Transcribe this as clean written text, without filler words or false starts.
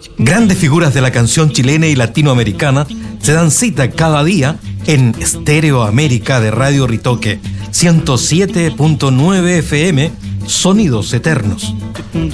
Grandes figuras de la canción chilena y latinoamericana se dan cita cada día en Estéreo América de Radio Ritoque 107.9 FM, Sonidos Eternos.